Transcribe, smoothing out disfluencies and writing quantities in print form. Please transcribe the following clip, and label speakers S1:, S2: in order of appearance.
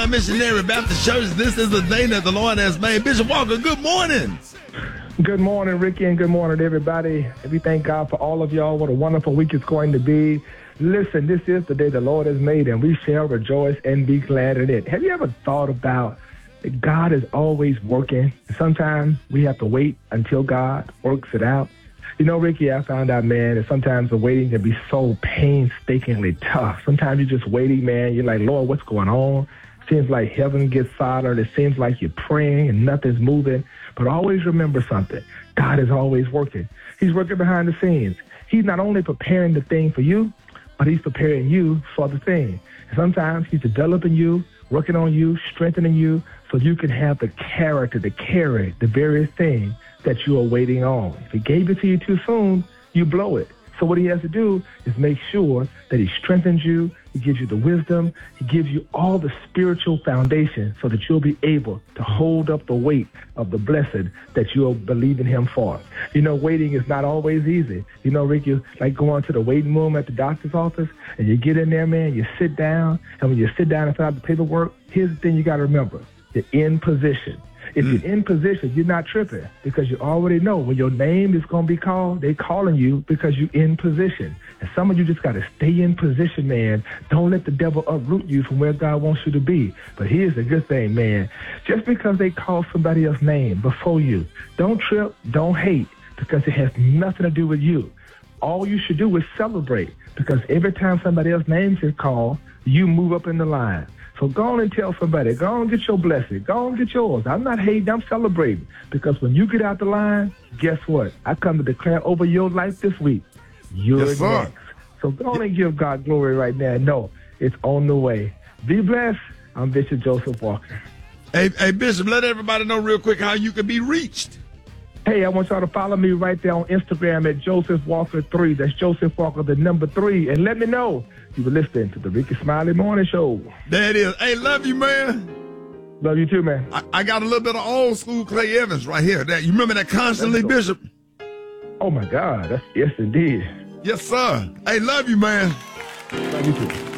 S1: Missionary Baptist Church. This is the day that the Lord has made. Bishop Walker, good morning.
S2: Good morning, Ricky, and good morning to everybody. We thank God for all of y'all. What a wonderful week it's going to be. Listen, this is the day the Lord has made, and we shall rejoice and be glad in it. Have you ever thought about that God is always working? Sometimes we have to wait until God works it out. You know, Ricky, I found out, man, that sometimes the waiting can be so painstakingly tough. Sometimes you're just waiting, man. You're like, Lord, what's going on? Seems like heaven gets silent. It seems like you're praying and nothing's moving. But always remember something. God is always working. He's working behind the scenes. He's not only preparing the thing for you, but he's preparing you for the thing. And sometimes he's developing you, working on you, strengthening you, so you can have the character to carry the very thing that you are waiting on. If he gave it to you too soon, you blow it. So what he has to do is make sure that he strengthens you, he gives you the wisdom, he gives you all the spiritual foundation so that you'll be able to hold up the weight of the blessed that you'll believe in him for. You know, waiting is not always easy. You know, Rick, you like going to the waiting room at the doctor's office, and you get in there, man, you sit down, and when you sit down and fill out the paperwork, here's the thing you got to remember. You're in position. If you're in position, you're not tripping because you already know when your name is going to be called, they're calling you because you're in position. And some of you just got to stay in position, man. Don't let the devil uproot you from where God wants you to be. But here's the good thing, man. Just because they call somebody else's name before you, don't trip, don't hate, because it has nothing to do with you. All you should do is celebrate, because every time somebody else's name is called, you move up in the line. So go on and tell somebody, go on and get your blessing. Go on and get yours. I'm not hating, I'm celebrating. Because when you get out the line, guess what? I come to declare over your life this week, you're next. So go on and give God glory right now. No, it's on the way. Be blessed. I'm Bishop Joseph Walker.
S1: Hey, Bishop, let everybody know real quick how you can be reached.
S2: Hey, I want y'all to follow me right there on Instagram at Joseph Walker 3. That's Joseph Walker, the number 3. And let me know you were listening to the Ricky Smiley Morning Show.
S1: There it is. Hey, love you, man.
S2: Love you too, man.
S1: I got a little bit of old school Clay Evans right here. That you remember that Constantly, Bishop?
S2: Oh, my God. Yes, indeed.
S1: Yes, sir. Hey, love you, man.
S2: Love you too.